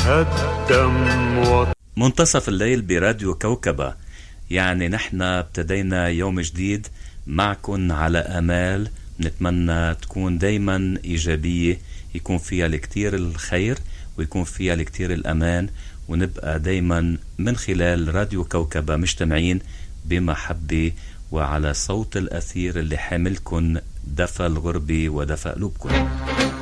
منتصف الليل براديو كوكبة، يعني نحن ابتدينا يوم جديد معكن على أمال نتمنى تكون دايما إيجابية، يكون فيها الكتير الخير ويكون فيها الكتير الأمان، ونبقى دايما من خلال راديو كوكبة مجتمعين بمحبة وعلى صوت الأثير اللي حاملكن دفى الغربة ودفى قلوبكن.